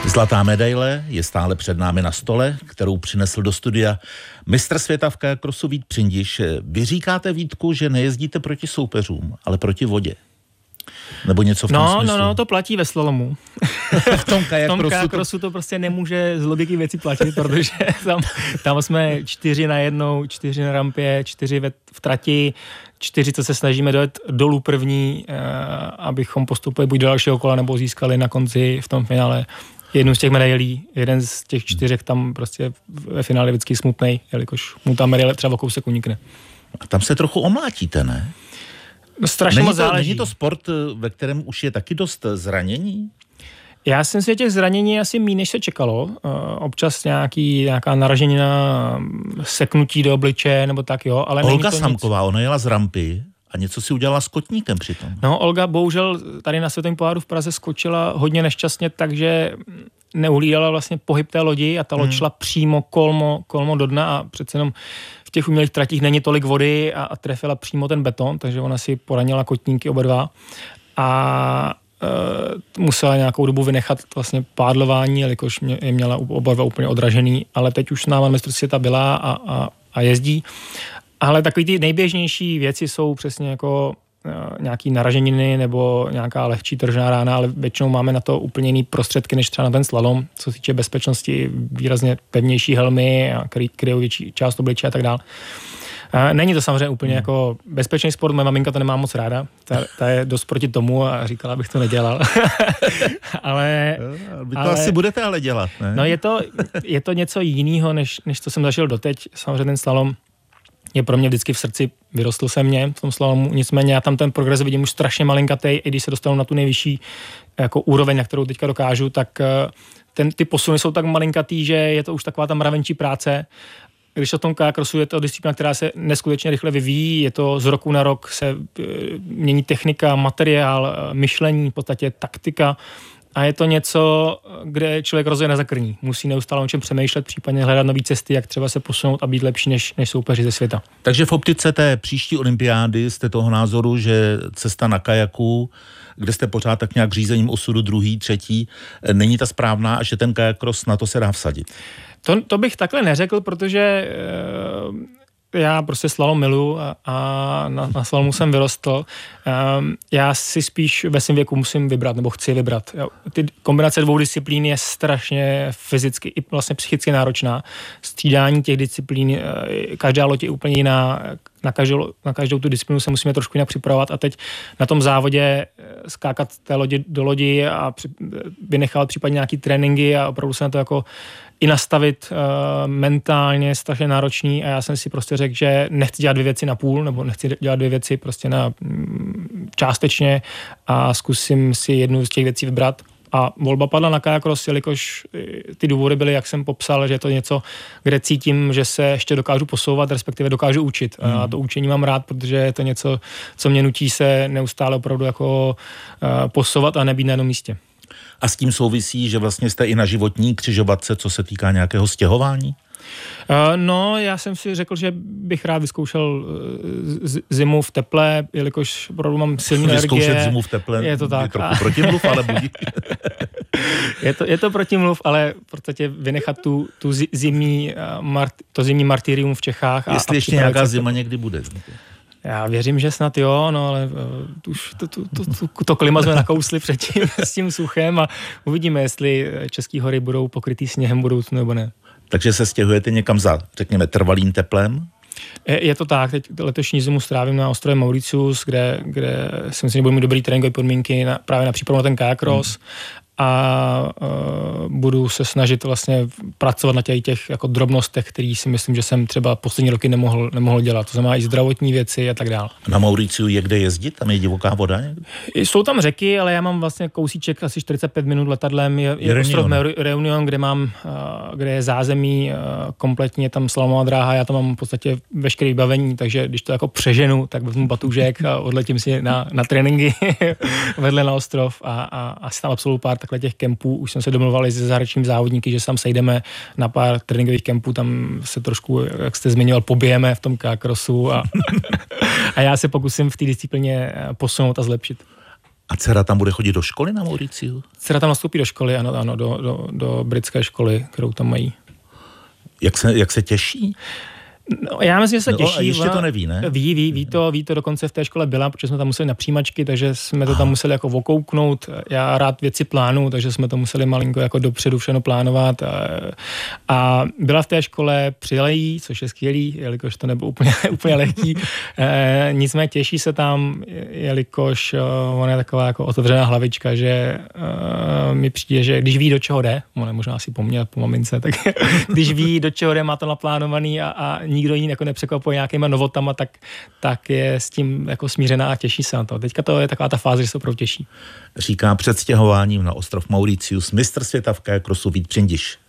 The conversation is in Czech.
Zlatá medaile je stále před námi na stole, kterou přinesl do studia mistr světa v kajakrosu Vít Přindiš. Vy říkáte, Vítku, že nejezdíte proti soupeřům, ale proti vodě. Nebo něco v tom smyslu? No, to platí ve slalomu. V tom kajakrosu to prostě nemůže z logiky věci platit, protože tam jsme 4 na jednou, 4 na rampě, 4 v trati, 4, co se snažíme dojet dolů první, abychom postupovali buď do dalšího kola, nebo získali na konci v tom finále jednu z těch medailí. Jeden z těch 4 tam prostě ve finále vždycky smutnej, jelikož mu ta medaile třeba o kousek unikne. A tam se trochu omlátíte, ne? No, strašně moc záleží. Není to sport, ve kterém už je taky dost zranění? Já si myslím, že těch zranění asi méně, než se čekalo. Občas nějaká naraženina, seknutí do obličeje, nebo tak, jo. Ale Olga Samková, ona jela z rampy a něco si udělala s kotníkem přitom. No, Olga bohužel tady na světovém poháru v Praze skočila hodně nešťastně, takže neuhlídala vlastně pohyb té lodi a ta loď šla přímo kolmo do dna a přece jenom v těch umělých tratích není tolik vody a trefila přímo ten beton, takže ona si poranila kotníky oba dva a musela nějakou dobu vynechat vlastně pádlování, jelikož je měla oba dva úplně odražený, ale teď už na mistrovství světa byla a jezdí. Ale takový ty nejběžnější věci jsou přesně jako nějaký naraženiny nebo nějaká lehčí tržná rána, ale většinou máme na to úplně jiný prostředky, než třeba na ten slalom, co se týče bezpečnosti, výrazně pevnější helmy, kryjou větší část obličeje a tak dále. Není to samozřejmě úplně jako bezpečný sport, moje maminka to nemá moc ráda, ta je dost proti tomu a říkala, abych to nedělal. ale vy to asi budete ale dělat, ne? No je to něco jiného, než co jsem zažil doteď. Samozřejmě ten slalom je pro mě vždycky v srdci, vyrostl se mě v tom slalomu, nicméně já tam ten progres vidím už strašně malinkatej, i když se dostanu na tu nejvyšší jako úroveň, na kterou teďka dokážu, tak ty posuny jsou tak malinkatý, že je to už taková ta mravenčí práce. Když o tom kajakrosu je to disciplína, která se neskutečně rychle vyvíjí, je to z roku na rok se mění technika, materiál, myšlení, v podstatě taktika a je to něco, kde člověk rozhodně nezakrní. Musí neustále o čem přemýšlet, případně hledat nové cesty, jak třeba se posunout a být lepší než soupeři ze světa. Takže v optice té příští olympiády jste toho názoru, že cesta na kajaku, kde jste pořád tak nějak řízením osudu druhý, třetí, není ta správná a že ten kajakros na to se dá vsadit? To bych takhle neřekl, protože já prostě slalom miluji a na slalomu jsem vyrostl. Já si spíš ve svém věku musím vybrat, nebo chci vybrat. Ty kombinace 2 disciplín je strašně fyzicky i vlastně psychicky náročná. Střídání těch disciplín, každá loď je úplně jiná, na každou tu disciplínu se musíme trošku jinak připravovat a teď na tom závodě skákat té lodi do lodi a vynechat případně nějaký tréninky a opravdu se na to jako i nastavit mentálně strašně náročný a já jsem si prostě řekl, že nechci dělat 2 věci na půl, nebo nechci dělat 2 věci prostě na částečně a zkusím si jednu z těch věcí vybrat. A volba padla na kajakros, jelikož ty důvody byly, jak jsem popsal, že je to něco, kde cítím, že se ještě dokážu posouvat, respektive dokážu učit. A to učení mám rád, protože je to něco, co mě nutí se neustále opravdu jako posouvat a nebýt na jednom místě. A s tím souvisí, že vlastně jste i na životní křižovatce, co se týká nějakého stěhování? No, já jsem si řekl, že bych rád vyzkoušel zimu v teple, jelikož opravdu mám silný energie. Vyzkoušet zimu v teple je to tak. Je trochu protimluv, ale budí. je to protimluv, ale v podstatě vynechat to zimní martyrium v Čechách. Jestli ještě nějaká zima někdy bude. Já věřím, že snad jo, no ale už to klima jsme nakousli předtím s tím suchem a uvidíme, jestli české hory budou pokrytý sněhem budoucnu nebo ne. Takže se stěhujete někam za, řekněme, trvalým teplem? Je to tak, teď letošní zimu strávím na ostrově Mauritius, kde si myslím, že budeme mít dobrý tréninkové podmínky právě na přípravu na ten kajakros a budu se snažit vlastně pracovat na těch jako drobnostech, který si myslím, že jsem třeba poslední roky nemohl dělat. To znamená i zdravotní věci a tak dále. Na Mauriciu je kde jezdit? Tam je divoká voda někde? Jsou tam řeky, ale já mám vlastně kousíček asi 45 minut letadlem. Je ostrov Reunion, kde je zázemí, kompletně je tam slalomová dráha, já tam mám v podstatě veškeré vybavení, takže když to jako přeženu, tak vezmu batůžek a odletím si na tréninky vedle na ostrov a asi tam absolvuju pár takhle těch kempů. Už jsem se domluvali se zahraničními závodníky, že se tam sejdeme na pár tréninkových kempů, tam se trošku, jak jste zmiňoval, pobijeme v tom kajakrosu a já se pokusím v té disciplíně posunout a zlepšit. A dcera tam bude chodit do školy na Mauriciu? Dcera tam nastoupí do školy, ano, do britské školy, kterou tam mají. Jak se těší? No, já myslím, že se těší. A ještě to neví, ne? Ví to dokonce v té škole byla, protože jsme tam museli na přijímačky, takže jsme to tam museli jako okouknout. Já rád věci plánuju, takže jsme to museli malinko jako dopředu všechno plánovat. A byla v té škole, přijela jí, což je skvělý, jelikož to nebylo úplně lehký. Nicméně těší se tam, jelikož ona je taková jako otevřená hlavička, že mi přijde, že když ví, do čeho jde, ona možná asi po mamince, tak když ví, do čeho jde, má to naplánovaný a nikdo jiný jako nepřekvapuje nějakýma novotama, tak je s tím jako smířená a těší se na to. Teďka to je taková ta fáze, že se opravdu těší. Říká před stěhováním na ostrov Mauricius mistr světa v kajakrosu Vít Přindiš.